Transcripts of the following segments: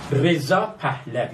رضا پهلوی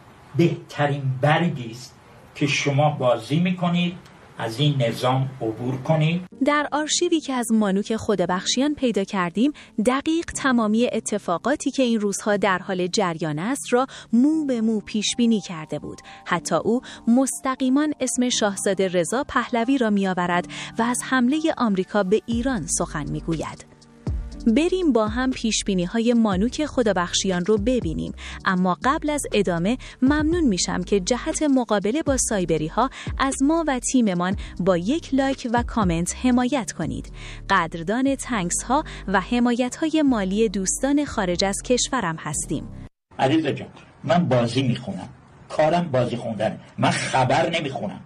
بهترین برگی است که شما بازی میکنید از این نظام عبور کنید. در آرشیوی که از مانوک خودبخشیان پیدا کردیم دقیق تمامی اتفاقاتی که این روزها در حال جریان است را مو به مو پیش بینی کرده بود. حتی او مستقیما اسم شاهزاده رضا پهلوی را میآورد و از حمله آمریکا به ایران سخن میگوید. بریم با هم پیشبینی‌های مانوک خدابخشیان رو ببینیم، اما قبل از ادامه ممنون میشم که جهت مقابله با سایبری‌ها از ما و تیممان با یک لایک و کامنت حمایت کنید. قدردان تانکس ها و حمایت‌های مالی دوستان خارج از کشورم هستیم. عزیزا جان، من بازی میخونم، کارم بازی خوندن، من خبر نمیخونم.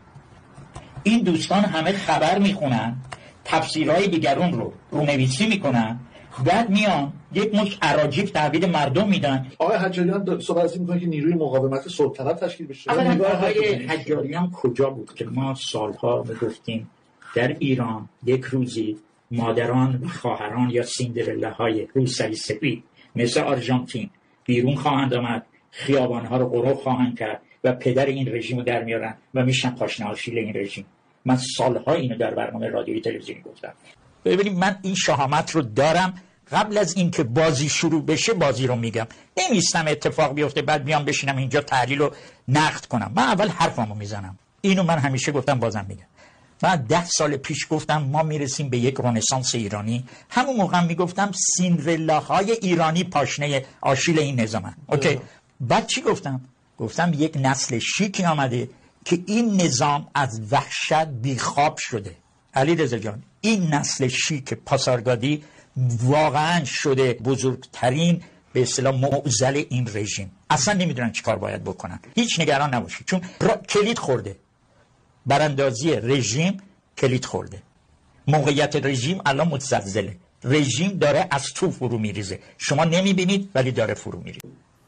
این دوستان همه خبر میخونن، تفسیرهای دیگرون رو رونویسی میکنن، بعد میان یک مش اراجیف تحویل مردم میدن. آقای حجاریان صحبت از این میکنه که نیروی مقاومت سلطنت تشکیل بشه. آقای حجاریان کجا بود که ما سالها میگفتیم در ایران یک روزی مادران و خواهران یا سیندرلاهای روسری سفید مثل آرژانتین بیرون خواهند آمد، خیابانها رو غرق خواهند کرد و پدر این رژیم رو در میارن و میشن پاشنه آشیل این رژیم. من سالها اینو در برنامه رادیویی تلویزیونی گفتم. ببینید من این شهامت رو دارم، قبل از اینکه بازی شروع بشه بازی رو میگم، نمیستم اتفاق بیفته بعد بیام بشینم اینجا تحلیل رو نقد کنم. من اول حرفمو میزنم، اینو من همیشه گفتم بازم میگم. من 10 سال پیش گفتم ما میرسیم به یک رنسانس ایرانی. همون موقع میگفتم سیندرلاهای ایرانی پاشنه آشیل این نظامن. اوکی. بعد چی گفتم یک نسل شیکی آمده که این نظام از وحشت بیخواب شده. علیرضا جان، این نسل شیک پاسارگادی واقعا شده بزرگترین به اصطلاح معضل این رژیم. اصلا نمیدونن چی کار باید بکنن. هیچ نگران نباشید، چون کلید خورده، براندازی رژیم کلید خورده. موقعیت رژیم الان متزلزله، رژیم داره از تو فرو میریزه، شما نمیبینید ولی داره فرو میریزه.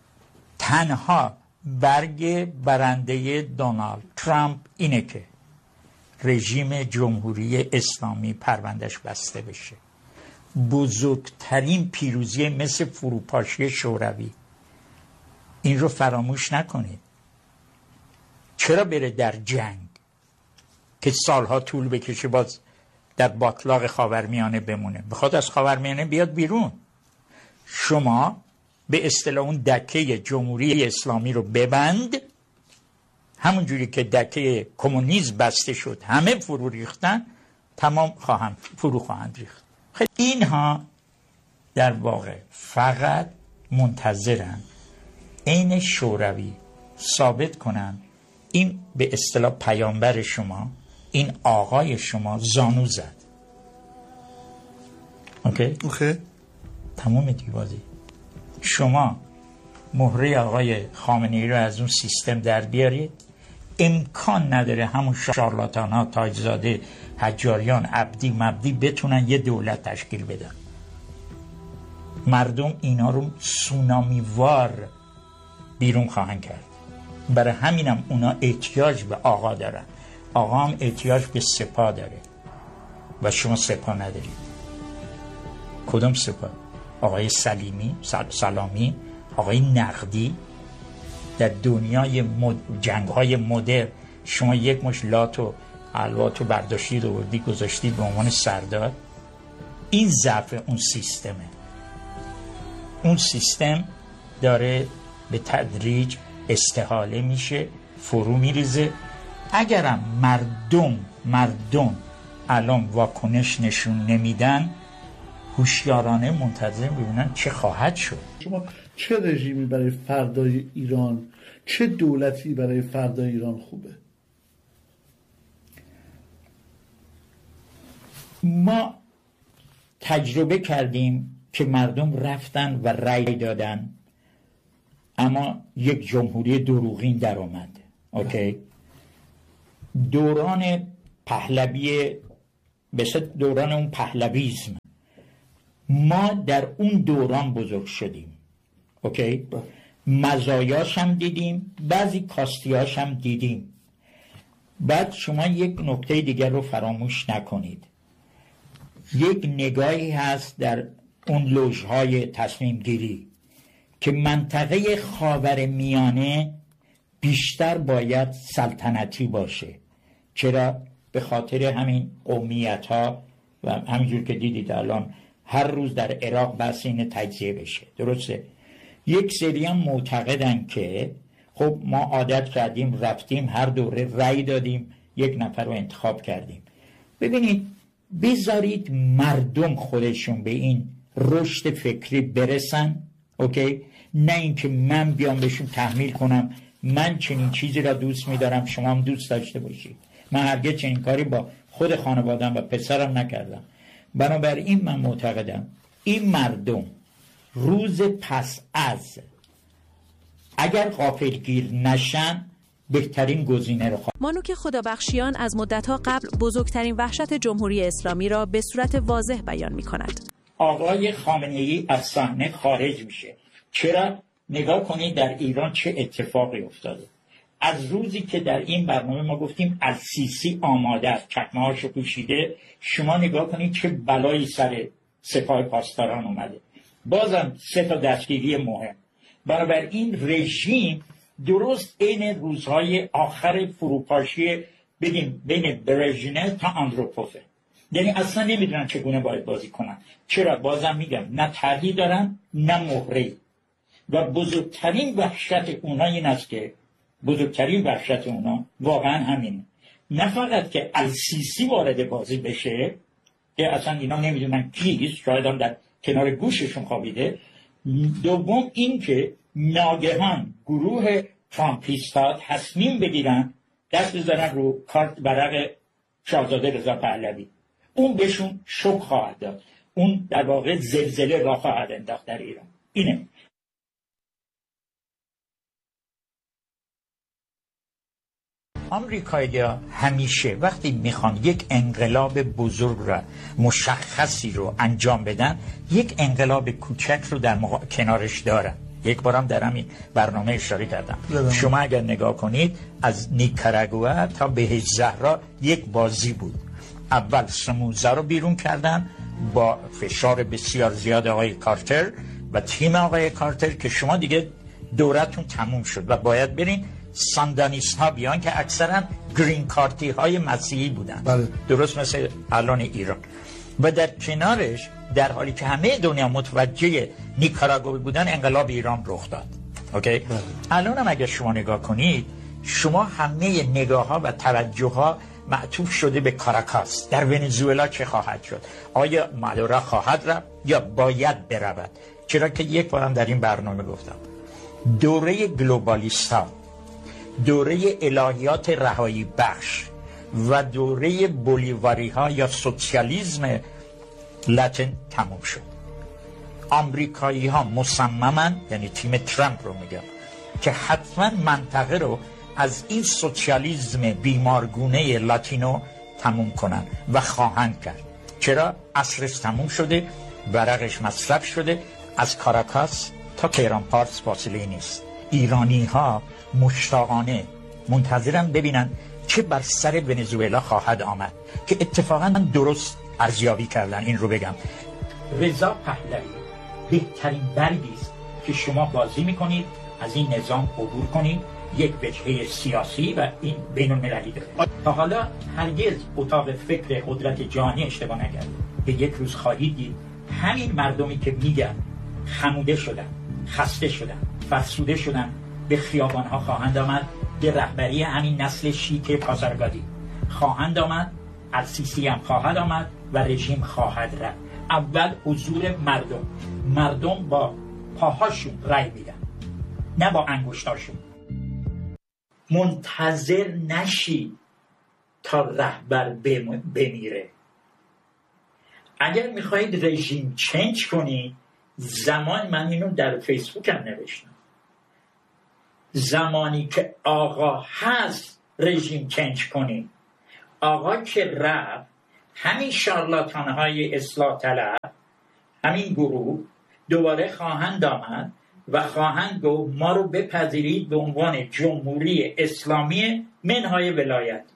تنها برگ برنده دونالد ترامپ اینه که رژیم جمهوری اسلامی پروندهش بسته بشه. بزرگترین پیروزی مثل فروپاشی شوروی، این رو فراموش نکنید. چرا بره در جنگ که سالها طول بکشه باز در باطلاق خاورمیانه بمونه؟ بخواد از خاورمیانه بیاد بیرون. شما به اصطلاح اون دکه جمهوری اسلامی رو ببند، همون جوری که دکه کمونیسم بسته شد همه فرو ریختن، تمام فرو خواهند ریخت. اینها در واقع فقط منتظرن عین شوروی ثابت کنن این به اصطلاح پیامبر شما، این آقای شما زانو زد. اوکی؟ تمام دیگه بازی. شما مهره آقای خامنه‌ای رو از اون سیستم در بیارید، امکان نداره همون شارلاتان ها تاجزاده حجاریان عبدی مبدی بتونن یه دولت تشکیل بدن. مردم اینا رو سونامیوار بیرون خواهند کرد. برای همینم اونا احتیاج به آقا دارن، آقا هم احتیاج به سپاه داره و شما سپاه ندارید. کدوم سپاه؟ آقای سلامی، آقای نقدی. در دنیای جنگ‌های مدرن شما یک مش لات و الواتو برداشتید و گذاشتید به عنوان سردار. این ضعف اون سیستمه. اون سیستم داره به تدریج استحاله میشه، فرو میریزه. اگرم مردم الان واکنش نشون نمیدن، هوشیارانه منتظر ببینن چه خواهد شد. شما چه رژیمی برای فردای ایران، چه دولتی برای فردای ایران خوبه؟ ما تجربه کردیم که مردم رفتن و رأی دادن، اما یک جمهوری دروغین در اومد. اوکی؟ دوران پهلوی، مثل دوران اون پهلویزم، ما در اون دوران بزرگ شدیم. اوکی؟ مزایاش هم دیدیم، بعضی کاستیاش هم دیدیم. بعد شما یک نکته دیگر رو فراموش نکنید. یک نگاهی هست در اون لوژهای تصمیم گیری که منطقه خاورمیانه بیشتر باید سلطنتی باشه. چرا؟ به خاطر همین قومیت ها و همینجور که دیدید الان هر روز در عراق بحث این تجزیه بشه. درسته؟ یک سری هم معتقدن که خب ما عادت کردیم رفتیم هر دوره رأی دادیم یک نفر رو انتخاب کردیم. ببینید بذارید مردم خودشون به این رشد فکری برسن، اوکی؟ نه اینکه من بیام بهشون تحمیل کنم من چنین چیزی را دوست می‌دارم شما هم دوست داشته باشید. من هرگز چنین کاری با خود خانواده‌ام و پسرم نکردم. بنابراین من معتقدم این مردم روز پس از اگر غافلگیر نشن بهترین گزینه رو مانوک خدابخشیان از مدت‌ها قبل بزرگترین وحشت جمهوری اسلامی را به صورت واضح بیان می‌کند. آقای خامنه‌ای از صحنه خارج میشه. چرا؟ نگاه کنید در ایران چه اتفاقی افتاده. از روزی که در این برنامه ما گفتیم السیسی آماده است، چکمه‌هاشو پوشیده، شما نگاه کنید چه بلایی سر سپاه پاسداران اومده. بازم 3 تا دستگیری مهم. بنابراین رژیم درست عین روزهای آخر فروپاشی بگیم بین برژنل تا آندروپوفه، یعنی اصلا نمیدونن چگونه باید بازی کنن. چرا؟ بازم میگم نه طرحی دارن نه مهره‌ای و بزرگترین وحشت اونا این است که بزرگترین وحشت اونا واقعا همین، نه فقط که السیسی وارد بازی بشه که اصلا اینا نمیدونن کیست، شاید هم در کنار گوششون خوابیده. دوم این که ناگهان گروه ترامپیستات تصمیم بگیرن دست بزنن رو کارت برق شاهزاده رضا پهلوی. اون بهشون شوک خواهد داد، اون در واقع زلزله راه خواهد انداخت در ایران. اینه آمریکایی‌ها همیشه وقتی میخوان یک انقلاب بزرگ را مشخصی رو انجام بدن یک انقلاب کوچک رو در کنارش دارن. یک بارم در همین برنامه اشاره کردم. شما اگر نگاه کنید از نیکاراگوآ تا بهشت زهرا یک بازی بود. اول سموزه رو بیرون کردن با فشار بسیار زیاد آقای کارتر و تیم آقای کارتر که شما دیگه دورتون تموم شد و باید برین ساندانیست ها بیان که اکثرا گرین کارتی های مسیحی بودن. بله. درست مثل الان ایران. و در کنارش در حالی که همه دنیا متوجه نیکاراگوئه بودن انقلاب ایران رخ داد. اوکی؟ بله. الان هم اگر شما نگاه کنید شما همه نگاه ها و توجه ها معطوف شده به کاراکاس. در ونزوئلا چه خواهد شد؟ آیا مادورا خواهد رفت یا باید برود؟ چرا که یک بارم در این برنامه گفتم دوره گلوبالیستا، دوره الهیات رهایی بخش و دوره بولیواری ها یا سوسیالیسم لاتین تموم شد. آمریکایی ها مصممن، یعنی تیم ترامپ رو میگم، که حتما منطقه رو از این سوسیالیسم بیمارگونه لاتینو تموم کنن و خواهند کرد. چرا؟ عصرش تموم شده، برقش مصرف شده، از کاراکاس تا تهران پارس فاصله نیست. ایرانی ها مشتاقانه منتظرن ببینن چه بر سر ونزوئلا خواهد آمد که اتفاقا من درست ارزیابی کردن. این رو بگم رضا پهلوی بهترین برگی است که شما بازی میکنید از این نظام عبور کنید، یک وجهه سیاسی و این بین المللی داره. تا حالا هرگز اتاق فکر قدرت جهانی اشتباه نکرد که یک روز خواهید دید همین مردمی که میگن خموده شدن، خسته شدن، فرسوده شدن به خیابانها خواهند آمد، به رهبری همین نسل شیک پازارگادی خواهند آمد، السیسی هم خواهد آمد و رژیم خواهد رفت. اول حضور مردم با پاهاشون رای میدن نه با انگشتاشون. منتظر نشی تا رهبر بمیره. اگر میخواهید رژیم چنج کنی زمان، من اینو در فیسبوک هم نوشتم، زمانی که آقا هست رژیم چنج کنی. آقا که رفت همین شارلاتانهای اصلاح طلب، همین گروه دوباره خواهند آمد و خواهند گفت ما رو بپذیرید به عنوان جمهوری اسلامی منهای ولایت.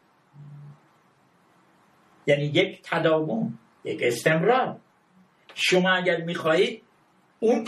یعنی یک تداوم، یک استمرار. شما اگر میخواهید اون